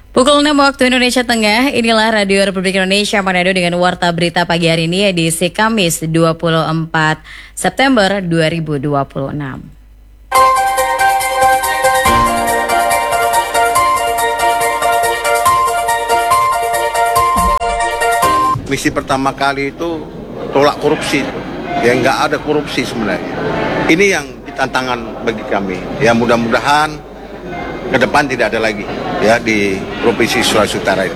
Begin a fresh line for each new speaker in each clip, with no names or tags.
Pukul 6 waktu Indonesia Tengah, inilah Radio Republik Indonesia Manado dengan Warta Berita pagi hari ini edisi Kamis 24 September 2026.
Misi pertama kali itu tolak korupsi, ya nggak ada korupsi sebenarnya. Ini yang tantangan bagi kami, ya mudah-mudahan ke depan tidak ada lagi ya di Provinsi Sulawesi Utara ini.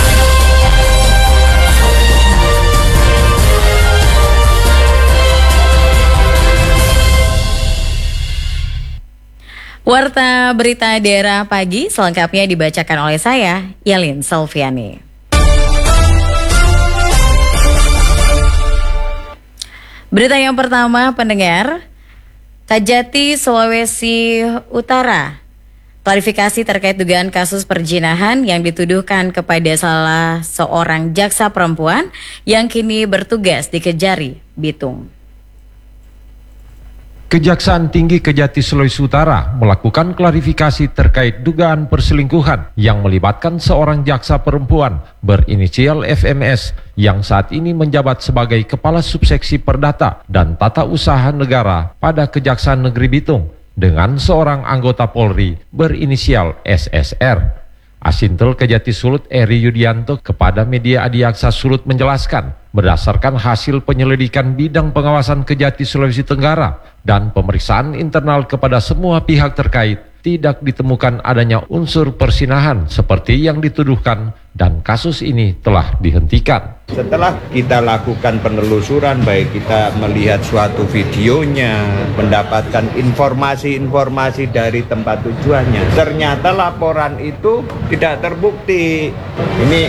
Warta Berita Daerah Pagi selengkapnya dibacakan oleh saya, Yalin Selviani. Berita yang pertama, pendengar, Kajati Sulawesi Utara. Klarifikasi terkait dugaan kasus perzinahan yang dituduhkan kepada salah seorang jaksa perempuan yang kini bertugas di Kejari, Bitung.
Kejaksaan Tinggi Kejati Sulawesi Utara melakukan klarifikasi terkait dugaan perselingkuhan yang melibatkan seorang jaksa perempuan berinisial FMS yang saat ini menjabat sebagai Kepala Subseksi Perdata dan Tata Usaha Negara pada Kejaksaan Negeri Bitung dengan seorang anggota Polri berinisial SSR. Asintel Kejati Sulut Eri Yudianto kepada media Adiaksa Sulut menjelaskan, berdasarkan hasil penyelidikan bidang pengawasan Kejati Sulawesi Tenggara dan pemeriksaan internal kepada semua pihak terkait, tidak ditemukan adanya unsur persinahan seperti yang dituduhkan dan kasus ini telah dihentikan.
Setelah kita lakukan penelusuran, baik kita melihat suatu videonya, mendapatkan informasi-informasi dari tempat tujuannya, ternyata laporan itu tidak terbukti. Ini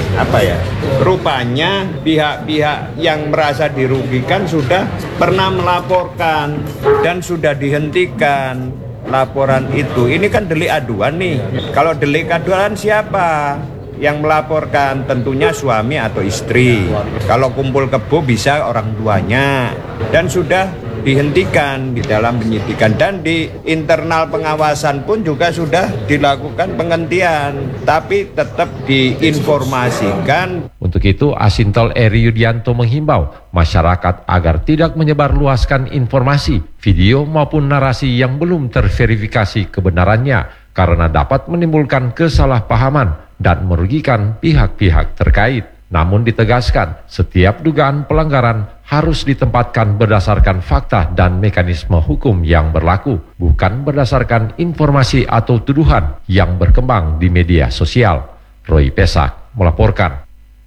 rupanya pihak-pihak yang merasa dirugikan sudah pernah melaporkan dan sudah dihentikan laporan itu. Ini kan delik aduan nih. Kalau delik aduan siapa yang melaporkan? Tentunya suami atau istri. Kalau kumpul kebo bisa orang tuanya. Dan sudah dihentikan di dalam penyidikan, dan di internal pengawasan pun juga sudah dilakukan penghentian, tapi tetap diinformasikan.
Untuk itu, Asintel Eri Yudianto menghimbau masyarakat agar tidak menyebarluaskan informasi, video maupun narasi yang belum terverifikasi kebenarannya karena dapat menimbulkan kesalahpahaman dan merugikan pihak-pihak terkait. Namun ditegaskan, setiap dugaan pelanggaran harus ditempatkan berdasarkan fakta dan mekanisme hukum yang berlaku, bukan berdasarkan informasi atau tuduhan yang berkembang di media sosial. Roy Pesak melaporkan.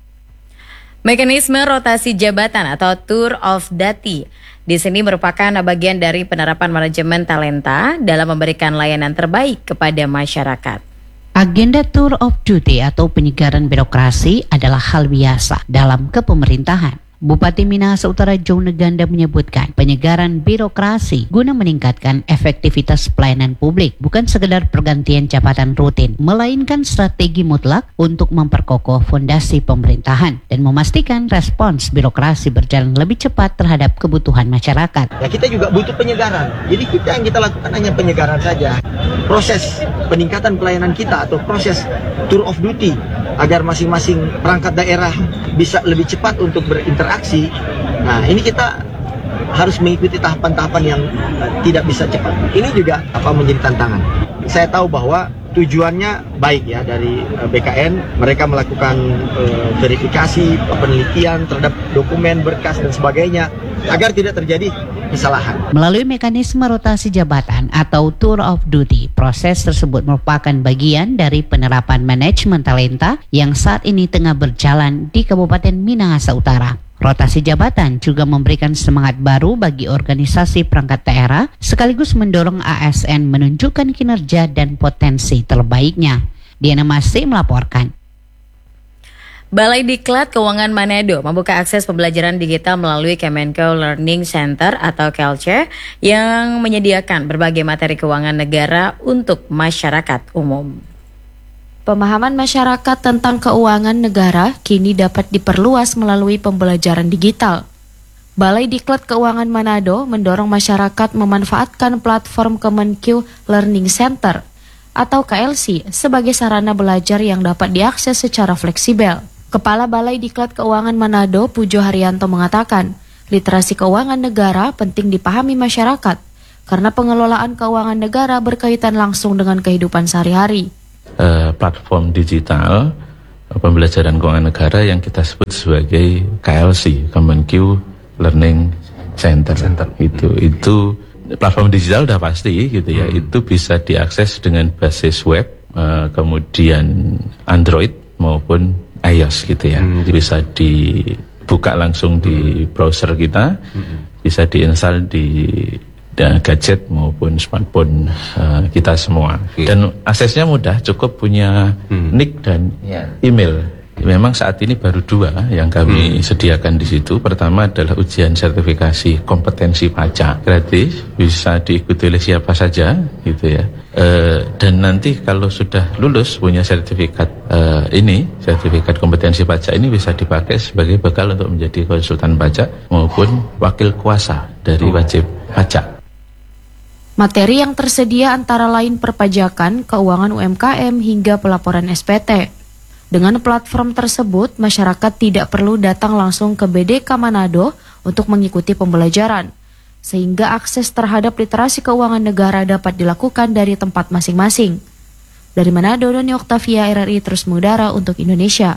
Mekanisme rotasi jabatan atau Tour of Duty di sini merupakan bagian dari penerapan manajemen talenta dalam memberikan layanan terbaik kepada masyarakat.
Agenda Tour of Duty atau penyegaran birokrasi adalah hal biasa dalam kepemerintahan. Bupati Minahasa Utara John Neganda menyebutkan penyegaran birokrasi guna meningkatkan efektivitas pelayanan publik bukan sekedar pergantian jabatan rutin, melainkan strategi mutlak untuk memperkokoh fondasi pemerintahan dan memastikan respons birokrasi berjalan lebih cepat terhadap kebutuhan masyarakat.
Ya, kita juga butuh penyegaran. Jadi yang kita lakukan hanya penyegaran saja. Proses peningkatan pelayanan kita atau proses Tour of Duty agar masing-masing perangkat daerah bisa lebih cepat untuk berinteraksi. Nah, ini kita harus mengikuti tahapan-tahapan yang tidak bisa cepat. Ini juga menjadi tantangan. Saya tahu bahwa tujuannya baik ya dari BKN, mereka melakukan verifikasi, penelitian terhadap dokumen, berkas dan sebagainya agar tidak terjadi kesalahan.
Melalui mekanisme rotasi jabatan atau Tour of Duty, proses tersebut merupakan bagian dari penerapan manajemen talenta yang saat ini tengah berjalan di Kabupaten Minahasa Utara. Rotasi jabatan juga memberikan semangat baru bagi organisasi perangkat daerah, sekaligus mendorong ASN menunjukkan kinerja dan potensi terbaiknya. Diana Masih melaporkan.
Balai Diklat Keuangan Manado membuka akses pembelajaran digital melalui Kemenko Learning Center atau KLC yang menyediakan berbagai materi keuangan negara untuk masyarakat umum.
Pemahaman masyarakat tentang keuangan negara kini dapat diperluas melalui pembelajaran digital. Balai Diklat Keuangan Manado mendorong masyarakat memanfaatkan platform Kemenko Learning Center. atau KLC sebagai sarana belajar yang dapat diakses secara fleksibel. Kepala Balai Diklat Keuangan Manado, Pujo Haryanto mengatakan, literasi keuangan negara penting dipahami masyarakat karena pengelolaan keuangan negara berkaitan langsung dengan kehidupan sehari-hari.
Platform digital pembelajaran keuangan negara yang kita sebut sebagai KLC, Common Q Learning Center. Itu platform digital udah pasti gitu ya. Itu bisa diakses dengan basis web, kemudian Android maupun iOS gitu ya. Bisa dibuka langsung di browser kita, bisa diinstal di gadget maupun smartphone kita semua. Dan aksesnya mudah, cukup punya nick dan email. Memang saat ini baru 2 yang kami sediakan di situ. Pertama adalah ujian sertifikasi kompetensi pajak gratis, bisa diikuti oleh siapa saja gitu ya. Dan nanti kalau sudah lulus punya sertifikat sertifikat kompetensi pajak ini bisa dipakai sebagai bekal untuk menjadi konsultan pajak maupun wakil kuasa dari wajib pajak.
Materi yang tersedia antara lain perpajakan, keuangan UMKM hingga pelaporan SPT. Dengan platform tersebut, masyarakat tidak perlu datang langsung ke BDK Manado untuk mengikuti pembelajaran, sehingga akses terhadap literasi keuangan negara dapat dilakukan dari tempat masing-masing. Dari Manado, Doni Oktavia, RRI terus mengudara untuk Indonesia.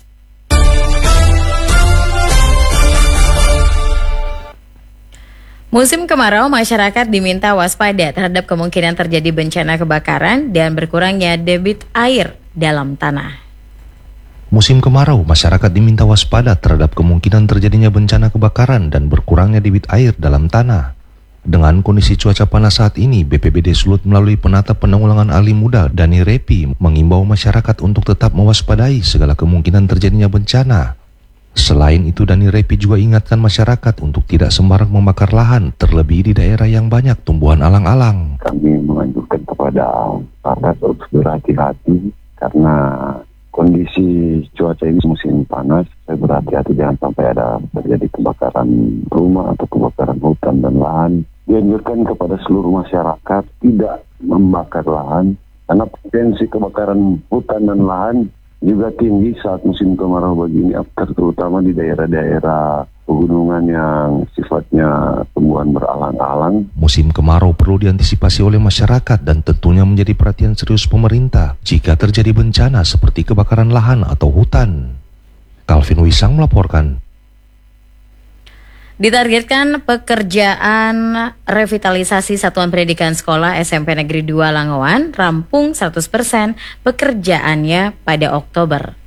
Musim kemarau, masyarakat diminta waspada terhadap kemungkinan terjadi bencana kebakaran dan berkurangnya debit air dalam tanah.
Musim kemarau, masyarakat diminta waspada terhadap kemungkinan terjadinya bencana kebakaran dan berkurangnya debit air dalam tanah. Dengan kondisi cuaca panas saat ini, BPBD Sulut melalui penata penanggulangan ahli muda Dani Repi mengimbau masyarakat untuk tetap mewaspadai segala kemungkinan terjadinya bencana. Selain itu, Dani Repi juga ingatkan masyarakat untuk tidak sembarang membakar lahan, terlebih di daerah yang banyak tumbuhan alang-alang.
Kami menganjurkan kepada masyarakat untuk berhati-hati karena kondisi cuaca ini musim panas. Saya berhati-hati jangan sampai ada terjadi kebakaran rumah atau kebakaran hutan dan lahan. Dianjurkan kepada seluruh masyarakat tidak membakar lahan karena potensi kebakaran hutan dan lahan juga tinggi saat musim kemarau begini, terutama di daerah-daerah pegunungan yang sifatnya tumbuhan beralang-alang.
Musim kemarau perlu diantisipasi oleh masyarakat dan tentunya menjadi perhatian serius pemerintah jika terjadi bencana seperti kebakaran lahan atau hutan. Calvin Wisang melaporkan.
Ditargetkan pekerjaan revitalisasi Satuan Pendidikan Sekolah SMP Negeri 2 Langowan rampung 100% pekerjaannya pada Oktober.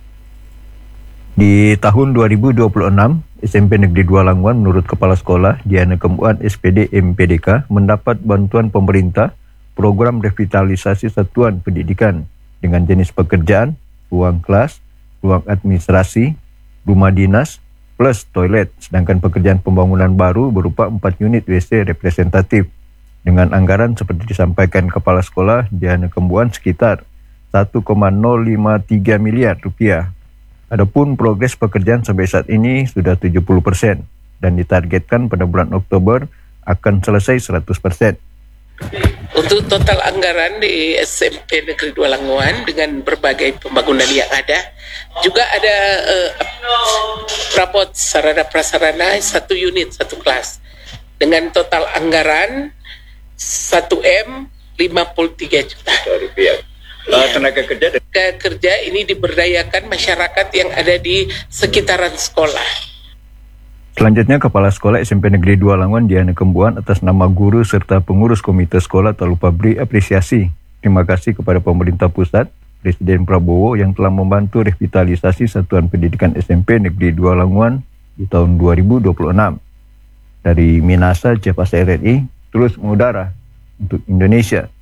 Di tahun 2026, SMP Negeri 2 Langowan menurut Kepala Sekolah Diana Kembuan SPD MPDK mendapat bantuan pemerintah program revitalisasi satuan pendidikan dengan jenis pekerjaan, ruang kelas, ruang administrasi, rumah dinas, plus toilet, sedangkan pekerjaan pembangunan baru berupa 4 unit WC representatif dengan anggaran seperti disampaikan Kepala Sekolah Diana Kembuan sekitar 1,053 miliar rupiah. Adapun progres pekerjaan sampai saat ini sudah 70% dan ditargetkan pada bulan Oktober akan selesai 100%.
Untuk total anggaran di SMP Negeri 2 Langowan dengan berbagai pembangunan yang ada, juga ada rapot sarana prasarana 1 unit 1 kelas dengan total anggaran 1M 53 juta rupiah.
Tenaga kerja
ini diberdayakan masyarakat yang ada di sekitaran sekolah.
Selanjutnya, Kepala Sekolah SMP Negeri 2 Langowan Diana Kembuan atas nama guru serta pengurus komite sekolah tak lupa beri apresiasi. Terima kasih kepada pemerintah pusat, Presiden Prabowo yang telah membantu revitalisasi Satuan Pendidikan SMP Negeri 2 Langowan di tahun 2026. Dari Minasa, Cepas RRI, terus mengudara untuk Indonesia.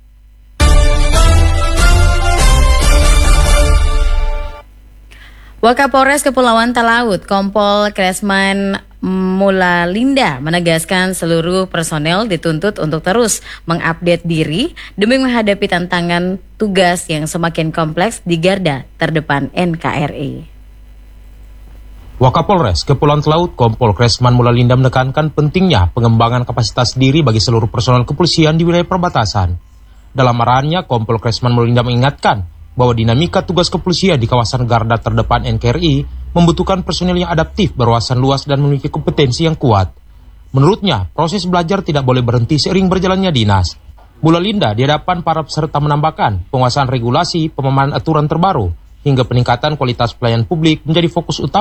Wakapolres Kepulauan Talaut, Kompol Kresman Mulalinda menegaskan seluruh personel dituntut untuk terus mengupdate diri demi menghadapi tantangan tugas yang semakin kompleks di garda terdepan NKRI.
Wakapolres Kepulauan Talaut, Kompol Kresman Mulalinda menekankan pentingnya pengembangan kapasitas diri bagi seluruh personel kepolisian di wilayah perbatasan. Dalam arahannya, Kompol Kresman Mulalinda mengingatkan bahwa dinamika tugas kepolisian di kawasan garda terdepan NKRI membutuhkan personil yang adaptif, berwawasan luas, dan memiliki kompetensi yang kuat. Menurutnya, proses belajar tidak boleh berhenti seiring berjalannya dinas. Mulalinda di hadapan para peserta menambahkan penguasaan regulasi, pemahaman aturan terbaru, hingga peningkatan kualitas pelayanan publik menjadi fokus utama